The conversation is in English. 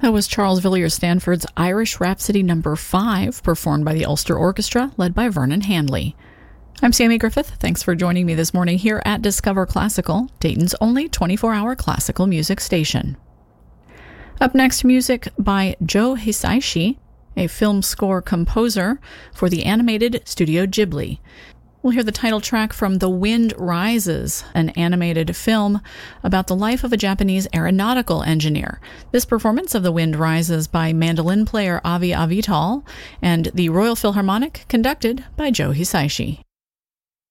That was Charles Villiers Stanford's Irish Rhapsody No. 5, performed by the Ulster Orchestra, led by Vernon Handley. I'm Sammy Griffith. Thanks for joining me this morning here at Discover Classical, Dayton's only 24-hour classical music station. Up next, music by Joe Hisaishi, a film score composer for the animated Studio Ghibli. We'll hear the title track from The Wind Rises, an animated film about the life of a Japanese aeronautical engineer. This performance of The Wind Rises by mandolin player Avi Avital and the Royal Philharmonic, conducted by Joe Hisaishi.